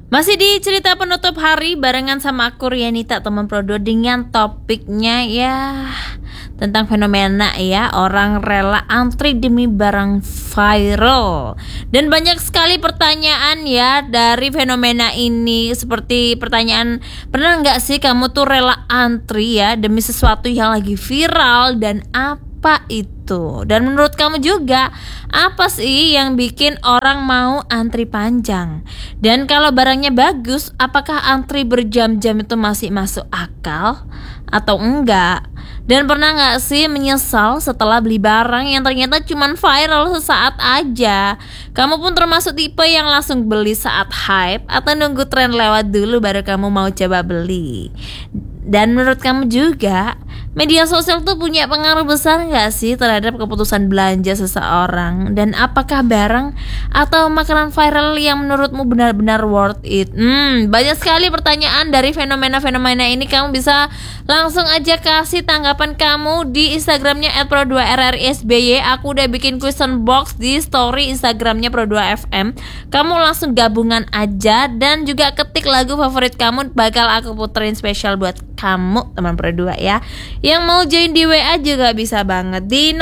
Masih di cerita penutup hari barengan sama aku Rianita teman Prodo dengan topiknya ya tentang fenomena ya orang rela antri demi barang viral. Dan banyak sekali pertanyaan ya dari fenomena ini, seperti pertanyaan, pernah nggak sih kamu tuh rela antri ya demi sesuatu yang lagi viral, dan apa itu? Dan menurut kamu juga, apa sih yang bikin orang mau antri panjang? Dan kalau barangnya bagus, apakah antri berjam-jam itu masih masuk akal atau enggak? Dan pernah gak sih menyesal setelah beli barang yang ternyata cuma viral sesaat aja? Kamu pun termasuk tipe yang langsung beli saat hype atau nunggu tren lewat dulu baru kamu mau coba beli? Dan menurut kamu juga, media sosial tuh punya pengaruh besar gak sih terhadap keputusan belanja seseorang? Dan apakah barang atau makanan viral yang menurutmu benar-benar worth it? Banyak sekali pertanyaan dari fenomena-fenomena ini. Kamu bisa langsung aja kasih tanggapan kamu di Instagramnya @pro2rrsby. Aku udah bikin question box di story Instagramnya Pro2fm. Kamu langsung gabungan aja dan juga ketik lagu favorit kamu, bakal aku puterin spesial buat kamu teman Pro2 ya. Yang mau join di WA juga bisa banget di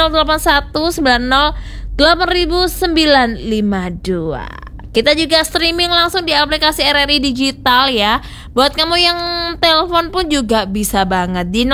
0819080952. Kita juga streaming langsung di aplikasi RRI Digital ya. Buat kamu yang telepon pun juga bisa banget di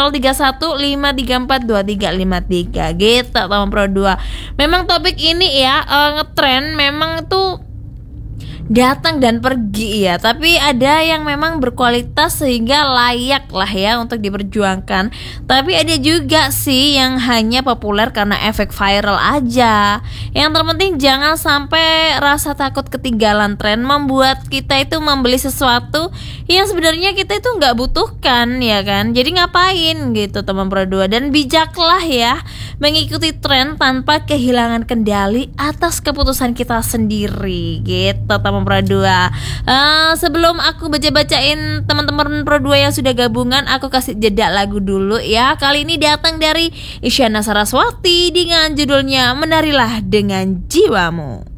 0315342353 gitu teman Pro2. Memang topik ini ya ngetren, memang tuh datang dan pergi ya, tapi ada yang memang berkualitas sehingga layak lah ya untuk diperjuangkan. Tapi ada juga sih yang hanya populer karena efek viral aja. Yang terpenting jangan sampai rasa takut ketinggalan tren membuat kita itu membeli sesuatu yang sebenarnya kita itu nggak butuhkan ya kan. Jadi ngapain gitu teman Pro2. Dan bijaklah ya mengikuti tren tanpa kehilangan kendali atas keputusan kita sendiri gitu teman Pro2. Sebelum aku bacain teman-teman Pro2 yang sudah gabungan, aku kasih jeda lagu dulu ya. Kali ini datang dari Isyana Saraswati dengan judulnya Menarilah Dengan Jiwamu.